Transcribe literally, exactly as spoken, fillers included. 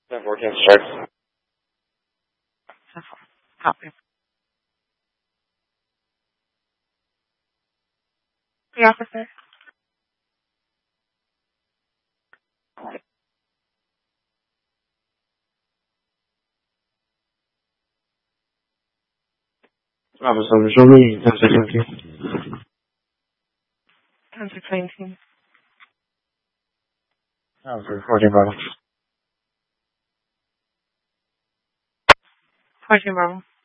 ten fourteen strike. Copy. The officer. Officer, show me ten six nineteen. ten six nineteen. Officer, fourteen Bravo. fourteen Bravo.